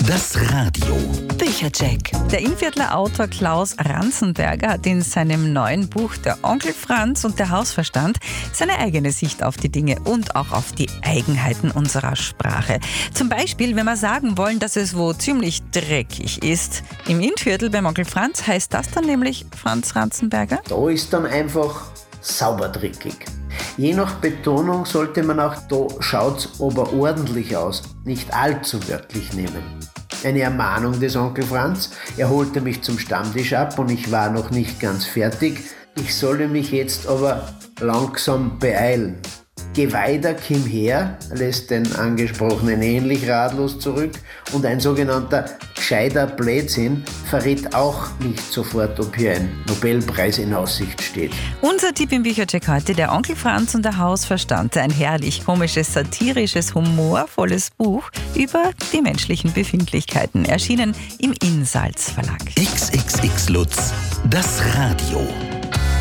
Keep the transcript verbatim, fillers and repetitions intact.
Das Radio. Büchercheck. Der Innviertler Autor Klaus Ranzenberger hat in seinem neuen Buch Der Onkel Franz und der Hausverstand seine eigene Sicht auf die Dinge und auch auf die Eigenheiten unserer Sprache. Zum Beispiel, wenn wir sagen wollen, dass es wo ziemlich dreckig ist. Im Innviertel beim Onkel Franz heißt das dann nämlich Franz Ranzenberger? Da ist dann einfach sauberdreckig. Je nach Betonung sollte man auch da schaut's aber ordentlich aus, nicht allzu wörtlich nehmen. Eine Ermahnung des Onkel Franz, er holte mich zum Stammtisch ab und ich war noch nicht ganz fertig. Ich solle mich jetzt aber langsam beeilen. Geh weiter, Kim her, lässt den Angesprochenen ähnlich ratlos zurück und ein sogenannter gescheiter Blödsinn verrät auch nicht sofort, ob hier ein Nobelpreis in Aussicht steht. Unser Tipp im Büchercheck heute, Der Onkel Franz und der Hausverstand. Ein herrlich komisches, satirisches, humorvolles Buch über die menschlichen Befindlichkeiten. Erschienen im Insalz Verlag. X X X Lutz. Das Radio.